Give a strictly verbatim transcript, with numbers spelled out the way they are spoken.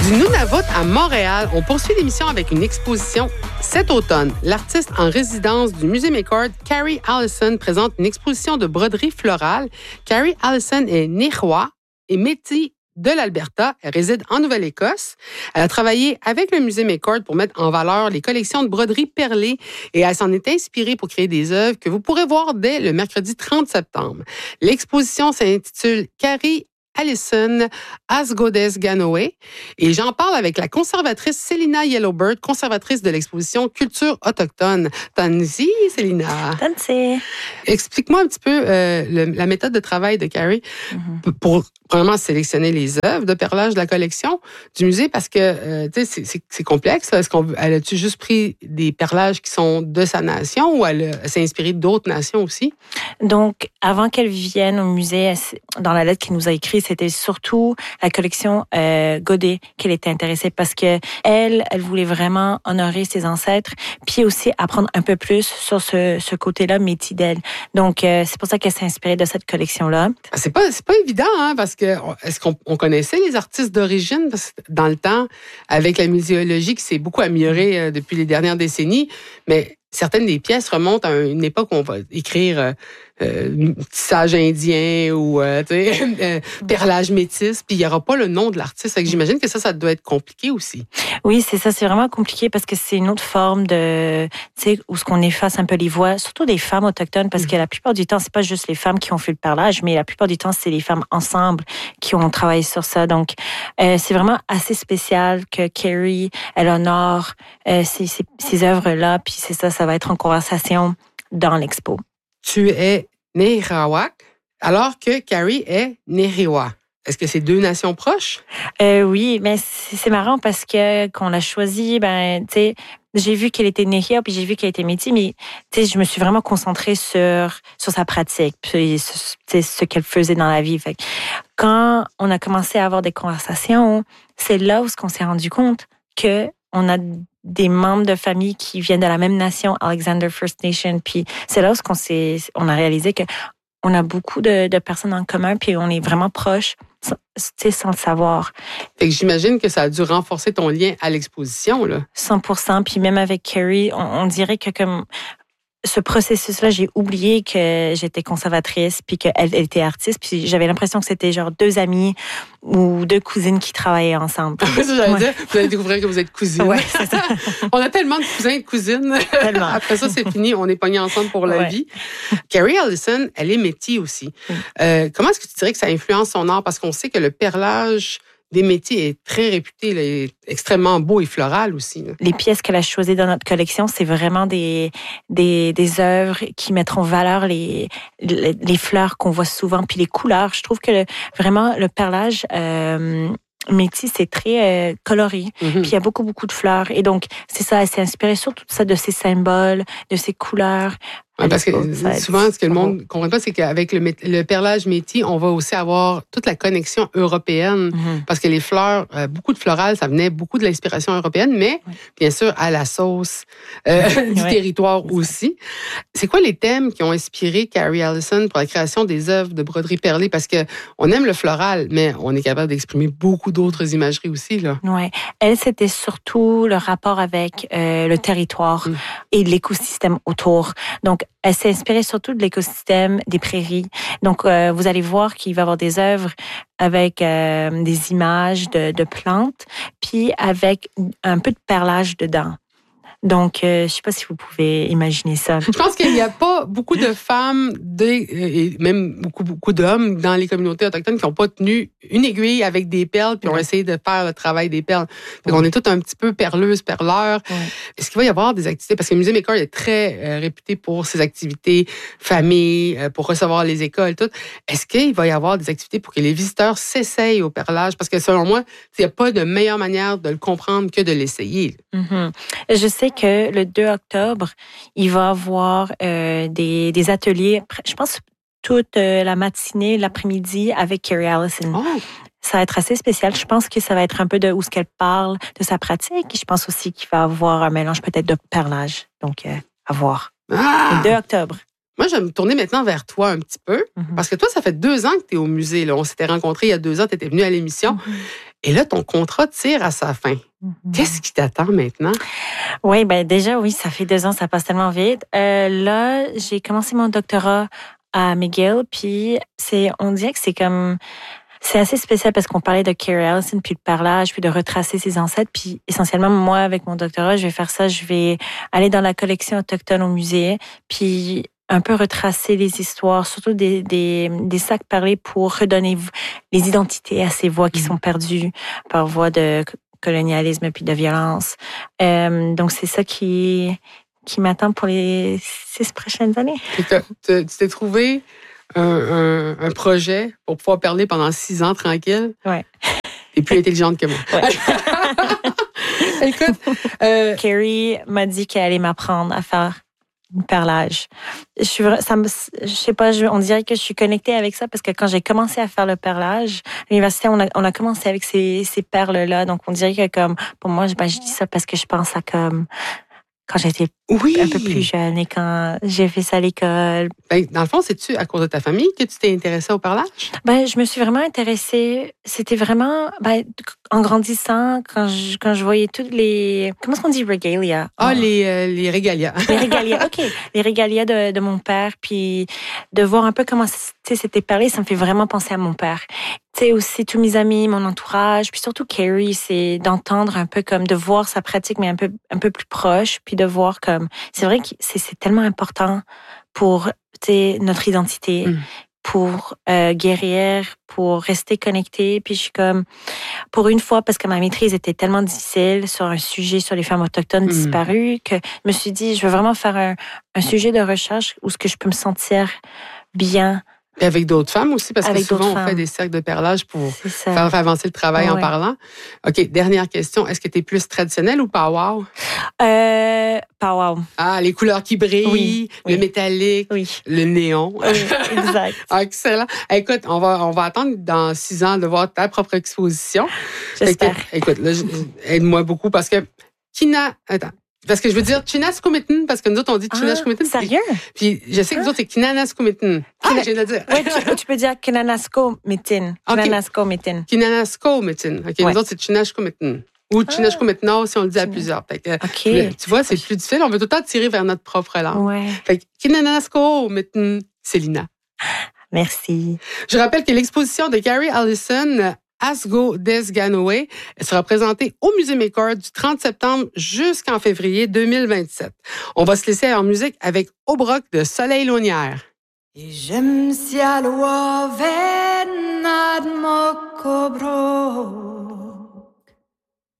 Du Nunavut à Montréal, on poursuit l'émission avec une exposition cet automne. L'artiste en résidence du Musée McCord, Carrie Allison, présente une exposition de broderie florale. Carrie Allison est Nériwa et métis de l'Alberta. Elle réside en Nouvelle-Écosse. Elle a travaillé avec le Musée McCord pour mettre en valeur les collections de broderie perlée et elle s'en est inspirée pour créer des œuvres que vous pourrez voir dès le mercredi trente septembre. L'exposition s'intitule Carrie Allison Asgodes Ganoway. Et j'en parle avec la conservatrice Célina Yellowbird, conservatrice de l'exposition Culture autochtone. Tansi, Célina. Tansi. Explique-moi un petit peu euh, le, la méthode de travail de Carrie mm-hmm. pour vraiment sélectionner les œuvres de perlage de la collection du musée parce que euh, tu sais c'est, c'est, c'est complexe. Est-ce qu'on elle a-tu juste pris des perlages qui sont de sa nation ou elle, elle s'est inspirée d'autres nations aussi? Donc, avant qu'elle vienne au musée, elle, dans la lettre qu'elle nous a écrite, c'était surtout la collection euh, Godet qu'elle était intéressée parce que elle, elle voulait vraiment honorer ses ancêtres, puis aussi apprendre un peu plus sur ce, ce côté-là métis d'elle. Donc, euh, c'est pour ça qu'elle s'est inspirée de cette collection-là. C'est pas, c'est pas évident, hein, parce que est-ce qu'on on connaissait les artistes d'origine? Parce que dans le temps, avec la muséologie qui s'est beaucoup améliorée euh, depuis les dernières décennies, mais certaines des pièces remontent à une époque où on va écrire euh, euh, tissage indien ou euh, tu sais, euh, perlage métis, puis il n'y aura pas le nom de l'artiste. Fait que j'imagine que ça, ça doit être compliqué aussi. Oui, c'est ça. C'est vraiment compliqué parce que c'est une autre forme de, tu sais, où ce qu'on efface un peu les voix, surtout des femmes autochtones, parce mmh. que la plupart du temps, c'est pas juste les femmes qui ont fait le perlage, mais la plupart du temps, c'est les femmes ensemble qui ont travaillé sur ça. Donc, euh, c'est vraiment assez spécial que Carrie, elle honore euh, ces, ces, ces œuvres-là, puis c'est ça, ça va être en conversation dans l'expo. Tu es Nériwak, alors que Carrie est Nériwa. Est-ce que c'est deux nations proches? Euh, oui, mais c'est, c'est marrant parce que quand on l'a choisi, ben, tu sais, j'ai vu qu'elle était Nériwa puis j'ai vu qu'elle était métis, mais tu sais, je me suis vraiment concentrée sur sur sa pratique, puis tu sais, ce qu'elle faisait dans la vie. Fait que quand on a commencé à avoir des conversations, c'est là où on s'est rendu compte que on a des membres de famille qui viennent de la même nation, Alexander First Nation. Puis c'est là où on, s'est, on a réalisé que on a beaucoup de, de personnes en commun, puis on est vraiment proches, tu sais, sans le savoir. Fait que j'imagine que ça a dû renforcer ton lien à l'exposition, là. cent pour cent. Puis même avec Carrie, on, on dirait que comme ce processus-là, j'ai oublié que j'étais conservatrice puis qu'elle elle était artiste. Puis j'avais l'impression que c'était genre deux amies ou deux cousines qui travaillaient ensemble. J'allais ouais. dire, vous allez découvrir que vous êtes cousines. Ouais, c'est ça. On a tellement de cousins et de cousines. Tellement. Après ça, c'est fini. On est pognés ensemble pour la ouais. vie. Carrie Allison, elle est métis aussi. Mm. Euh, comment est-ce que tu dirais que ça influence son art? Parce qu'on sait que le perlage des métis est très réputé, là, est extrêmement beau et floral aussi. Là. Les pièces qu'elle a choisies dans notre collection, c'est vraiment des des des œuvres qui mettront en valeur les, les les fleurs qu'on voit souvent, puis les couleurs. Je trouve que le, vraiment le perlage euh, métis, c'est très euh, coloré. Mm-hmm. Puis il y a beaucoup beaucoup de fleurs et donc c'est ça. Elle s'est inspirée surtout de ça, de ces symboles, de ces couleurs. Ouais, parce que souvent, ce que le monde ne comprend pas, c'est qu'avec le, le perlage métis, on va aussi avoir toute la connexion européenne. Mm-hmm. Parce que les fleurs, euh, beaucoup de florales, ça venait beaucoup de l'inspiration européenne, mais ouais. bien sûr à la sauce euh, du ouais. territoire aussi. C'est quoi les thèmes qui ont inspiré Carrie Allison pour la création des œuvres de broderie perlée? Parce que on aime le floral, mais on est capable d'exprimer beaucoup d'autres imageries aussi, là. Ouais. Elle, c'était surtout le rapport avec euh, le territoire mm. et l'écosystème autour. Donc, elle s'est inspirée surtout de l'écosystème des prairies. Donc, euh, vous allez voir qu'il va y avoir des œuvres avec euh, des images de, de plantes, puis avec un peu de perlage dedans. Donc, euh, je ne sais pas si vous pouvez imaginer ça. Je pense qu'il n'y a pas beaucoup de femmes des, et même beaucoup, beaucoup d'hommes dans les communautés autochtones qui n'ont pas tenu une aiguille avec des perles puis ont ouais. essayé de faire le travail des perles. Fait ouais. qu'on est tous un petit peu perleuses, perleurs. Ouais. Est-ce qu'il va y avoir des activités? Parce que le Musée McCord est très euh, réputé pour ses activités famille, euh, pour recevoir les écoles, tout. Est-ce qu'il va y avoir des activités pour que les visiteurs s'essayent au perlage? Parce que selon moi, il n'y a pas de meilleure manière de le comprendre que de l'essayer. Mm-hmm. Je sais que le deux octobre, il va y avoir euh, des, des ateliers, je pense toute euh, la matinée, l'après-midi avec Carrie Allison. Oh. Ça va être assez spécial. Je pense que ça va être un peu de où ce qu'elle parle, de sa pratique. Et je pense aussi qu'il va y avoir un mélange peut-être de perlage. Donc, euh, à voir. Ah. Le deux octobre. Moi, je vais me tourner maintenant vers toi un petit peu, mm-hmm. parce que toi, ça fait deux ans que tu es au musée. Là. On s'était rencontrés il y a deux ans, tu étais venue à l'émission. Mm-hmm. Et là, ton contrat tire à sa fin. Mm-hmm. Qu'est-ce qui t'attend maintenant? Oui, ben déjà, oui, ça fait deux ans, ça passe tellement vite. Euh, là, j'ai commencé mon doctorat à McGill, puis c'est, on dirait que c'est comme... C'est assez spécial parce qu'on parlait de Carrie Allison, puis de parlage, puis de retracer ses ancêtres. Puis essentiellement, moi, avec mon doctorat, je vais faire ça. Je vais aller dans la collection autochtone au musée, puis un peu retracer les histoires, surtout des, des, des sacs parlés pour redonner les identités à ces voix qui sont perdues par voie de colonialisme puis de violence. Euh, donc, c'est ça qui, qui m'attend pour les six prochaines années. Tu t'es trouvé... Un, un, un projet pour pouvoir parler pendant six ans tranquille. Ouais. Et plus intelligente que moi. Ouais. Écoute, euh... Carrie m'a dit qu'elle allait m'apprendre à faire du perlage. Je suis, ça me, je sais pas, je, on dirait que je suis connectée avec ça parce que quand j'ai commencé à faire le perlage, à l'université, on a, on a commencé avec ces, ces perles-là. Donc, on dirait que comme, pour moi, ben, je dis ça parce que je pense à comme, quand j'étais oui. un peu plus jeune et quand j'ai fait ça à l'école. Ben, dans le fond, c'est-tu à cause de ta famille que tu t'es intéressée au parlage? Ben, je me suis vraiment intéressée. C'était vraiment, ben, en grandissant, quand je, quand je voyais toutes les... Comment est-ce qu'on dit regalia? Ah, oh. les, euh, les régalias. Les régalias, OK. Les régalias de, de mon père, puis de voir un peu comment c'était parlé, ça me fait vraiment penser à mon père. Tu sais, aussi tous mes amis, mon entourage, puis surtout Carrie, c'est d'entendre un peu comme, de voir sa pratique, mais un peu, un peu plus proche, puis de voir comme, c'est vrai que c'est, c'est tellement important pour, tu sais, notre identité, mm. pour euh, guérir, pour rester connecté. Puis je suis comme, pour une fois, parce que ma maîtrise était tellement difficile sur un sujet sur les femmes autochtones mm. disparues, que je me suis dit, je veux vraiment faire un, un sujet de recherche où ce que je peux me sentir bien. Et avec d'autres femmes aussi, parce avec que souvent, on femmes. fait des cercles de perlage pour faire avancer le travail ouais. en parlant. OK, dernière question. Est-ce que tu es plus traditionnelle ou pow-wow? Euh, pow-wow. Ah, les couleurs qui brillent, oui, le oui. métallique, oui. le néon. Oui, exact. Excellent. Écoute, on va, on va attendre dans six ans de voir ta propre exposition. J'espère. Que, écoute, là, aide-moi beaucoup parce que Kina... Attends. Parce que je veux dire Chinaskumitin, parce que nous autres, on dit Chinaskumitin. Ah, sérieux? Puis, puis je sais que vous autres, c'est Kinanaskumitin. Ah, je viens de le dire. Oui, tu, tu peux dire Kinanasko-mitin. Kinanasko-mitin. Kinanasko-mitin. OK, ouais. Nous autres, c'est Chinaskumitin. Ou ah. Chinaskumitno, si on le dit à plusieurs. Fait que, okay. Tu vois, c'est plus difficile. On veut tout le temps tirer vers notre propre langue. Ouais. Fait que Kinanasko-mitin, Célina. Merci. Je rappelle que l'exposition de Carrie Allison... Asgo Des Ganoé sera présentée au Musée McCord du trente septembre jusqu'en février deux mille vingt-sept. On va se laisser en musique avec Obroc de Soleil Launière. Et j'aime si à l'oie venad mokobro.